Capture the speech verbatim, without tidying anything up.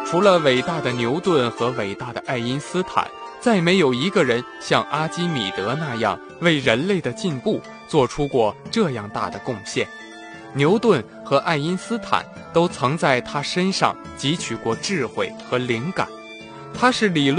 除了伟大的牛顿和伟大的爱因斯坦，再没有一个人像阿基米德那样为人类的进步做出过这样大的贡献。牛顿和爱因斯坦都曾在他身上汲取过智慧和灵感，他是理论